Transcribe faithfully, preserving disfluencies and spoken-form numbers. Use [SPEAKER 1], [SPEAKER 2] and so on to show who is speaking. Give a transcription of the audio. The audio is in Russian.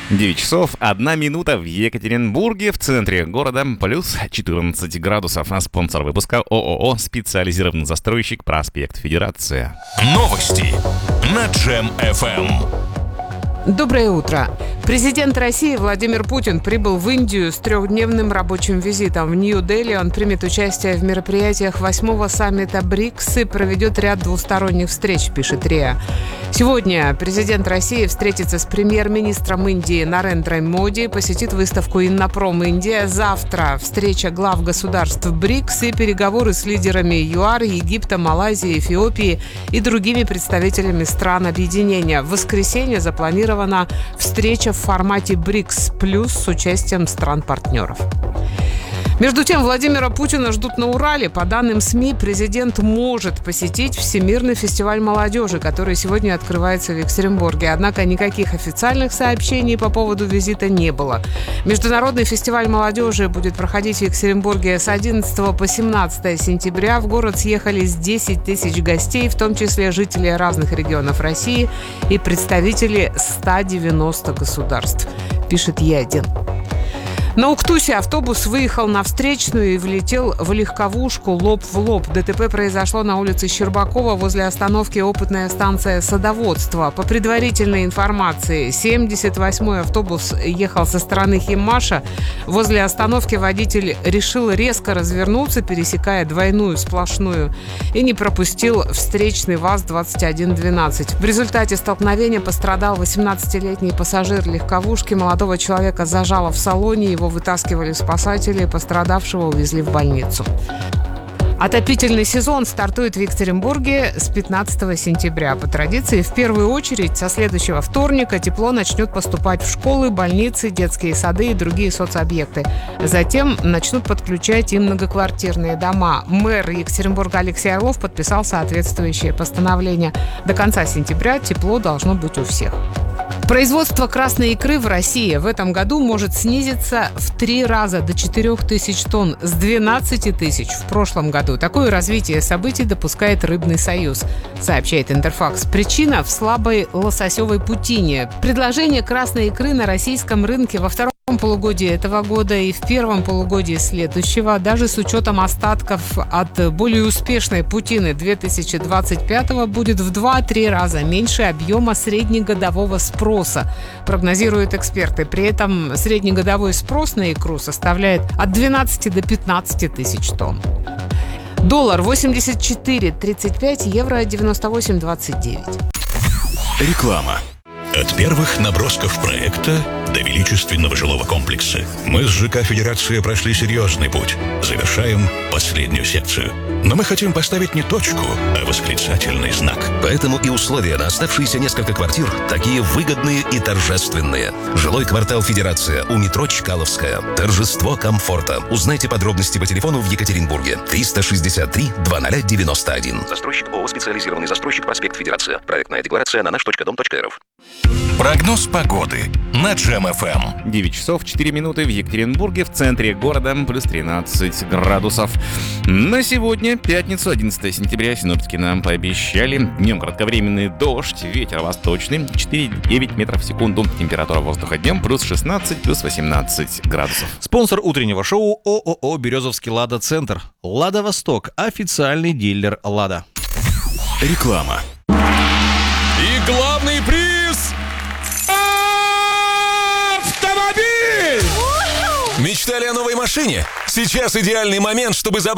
[SPEAKER 1] девять часов одна минута в Екатеринбурге, в центре города, плюс четырнадцать градусов. А спонсор выпуска ООО «Специализированный застройщик», проспект Федерация.
[SPEAKER 2] Новости на Джем эф эм.
[SPEAKER 3] Доброе утро. Президент России Владимир Путин прибыл в Индию с трехдневным рабочим визитом. В Нью-Дели он примет участие в мероприятиях восьмого саммита БРИКС и проведет ряд двусторонних встреч, пишет РИА. Сегодня президент России встретится с премьер-министром Индии Нарендрой Моди, посетит выставку «Иннопром Индия». Завтра встреча глав государств БРИКС и переговоры с лидерами ЮАР, Египта, Малайзии, Эфиопии и другими представителями стран объединения. В воскресенье запланирована встреча в формате БРИКС плюс с участием стран-партнеров. Между тем, Владимира Путина ждут на Урале. По данным СМИ, президент может посетить Всемирный фестиваль молодежи, который сегодня открывается в Екатеринбурге. Однако никаких официальных сообщений по поводу визита не было. Международный фестиваль молодежи будет проходить в Екатеринбурге с одиннадцатого по семнадцатое сентября. В город съехались десять тысяч гостей, в том числе жители разных регионов России и представители ста девяноста государств, пишет Е один. На Уктусе автобус выехал на встречную и влетел в легковушку лоб в лоб. ДТП произошло на улице Щербакова возле остановки «Опытная станция садоводства». По предварительной информации, семьдесят восьмой автобус ехал со стороны Химмаша. Возле остановки водитель решил резко развернуться, пересекая двойную сплошную, и не пропустил встречный ВАЗ двадцать один двенадцать. В результате столкновения пострадал восемнадцатилетний пассажир легковушки. Молодого человека зажало в салоне, его вытаскивали спасатели, пострадавшего увезли в больницу. Отопительный сезон стартует в Екатеринбурге с пятнадцатого сентября. По традиции, в первую очередь, со следующего вторника тепло начнет поступать в школы, больницы, детские сады и другие соцобъекты. Затем начнут подключать и многоквартирные дома. Мэр Екатеринбурга Алексей Орлов подписал соответствующее постановление. До конца сентября тепло должно быть у всех. Производство красной икры в России в этом году может снизиться в три раза до четырех тысяч тонн с двенадцати тысяч в прошлом году. Такое развитие событий допускает Рыбный союз, сообщает Интерфакс. Причина в слабой лососевой путине. Предложение красной икры на российском рынке во втором полугодии этого года и в первом полугодии следующего, даже с учетом остатков от более успешной путины две тысячи двадцать пятого, будет в два-три раза меньше объема среднегодового спроса, прогнозируют эксперты. При этом среднегодовой спрос на икру составляет от двенадцати до пятнадцати тысяч тонн. Доллар восемьдесят четыре тридцать пять, евро девяносто восемь двадцать девять.
[SPEAKER 2] Реклама. От первых набросков проекта до величественного жилого комплекса мы с ЖК «Федерация» прошли серьезный путь. Завершаем последнюю секцию. Но мы хотим поставить не точку, а восклицательный знак.
[SPEAKER 4] Поэтому и условия на оставшиеся несколько квартир такие выгодные и торжественные. Жилой квартал «Федерация» у метро Чкаловская. Торжество комфорта. Узнайте подробности по телефону в Екатеринбурге. триста шестьдесят три двадцать девяносто один. Застройщик ООО «Специализированный застройщик», проспект Федерация. Проектная декларация на наш точка дом точка эр эф.
[SPEAKER 2] Прогноз погоды на Джем эф эм.
[SPEAKER 1] девять часов четыре минуты в Екатеринбурге, в центре города, плюс тринадцать градусов. На сегодня, пятницу, одиннадцатого сентября, синоптики нам пообещали. Днем кратковременный дождь, ветер восточный, четыре-девять метров в секунду. Температура воздуха днем плюс шестнадцать, плюс восемнадцать градусов.
[SPEAKER 5] Спонсор утреннего шоу ООО «Березовский Лада-Центр». «Лада Восток» – официальный дилер «Лада».
[SPEAKER 2] Реклама.
[SPEAKER 6] И главный приз – автомобиль!
[SPEAKER 2] Мечтали о новой машине? Сейчас идеальный момент, чтобы забрать